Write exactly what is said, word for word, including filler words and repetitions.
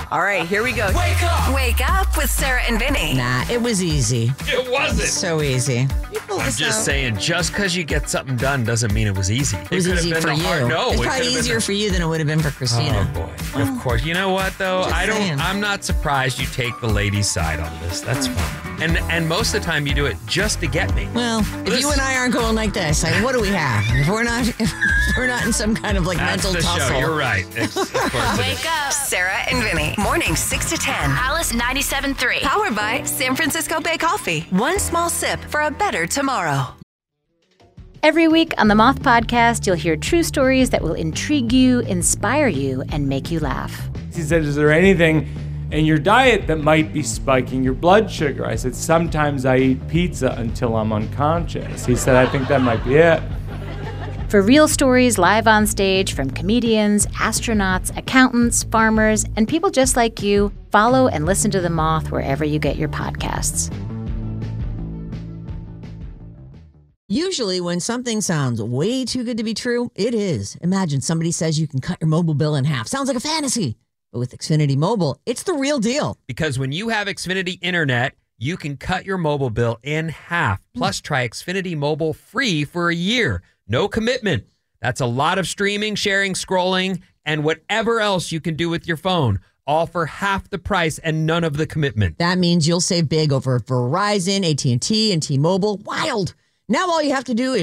All right, here we go. Wake up! Wake up with Sarah and Vinny. Nah, it was easy. It wasn't. So easy. I'm just saying, just because you get something done doesn't mean it was easy. It was could have easy been for the you. hard- No, it's it probably could have easier been for you than it would have been for Christina. Oh, boy. Of course. You know what, though? Just I don't, saying. I'm not surprised you take the ladies' side on this. That's fine. And and most of the time you do it just to get me. Well, if This- you and I aren't going like this, like, what do we have? If we're not, if we're not in some kind of like That's mental the tussle. show. You're right. It's, of course it is. Wake up. Sarah and Vinny. Morning six to ten. Alice ninety-seven point three. Powered by San Francisco Bay Coffee. One small sip for a better tomorrow. Every week on the Moth Podcast, you'll hear true stories that will intrigue you, inspire you, and make you laugh. He said, is there anything in your diet that might be spiking your blood sugar? I said, sometimes I eat pizza until I'm unconscious. He said, I think that might be it. For real stories live on stage from comedians, astronauts, accountants, farmers, and people just like you, follow and listen to The Moth wherever you get your podcasts. Usually when something sounds way too good to be true, it is. Imagine somebody says you can cut your mobile bill in half. Sounds like a fantasy. But with Xfinity Mobile, it's the real deal. Because when you have Xfinity Internet, you can cut your mobile bill in half. Plus, try Xfinity Mobile free for a year. No commitment. That's a lot of streaming, sharing, scrolling, and whatever else you can do with your phone. All for half the price and none of the commitment. That means you'll save big over Verizon, A T and T, and T-Mobile. Wild. Now all you have to do is